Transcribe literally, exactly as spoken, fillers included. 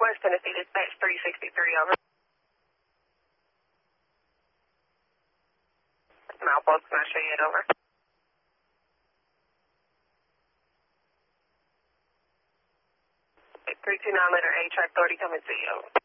West Tennessee Dispatch three sixty-three, over. Milepost, can I show you it, over? three two nine letter A, track thirty, coming to you, over.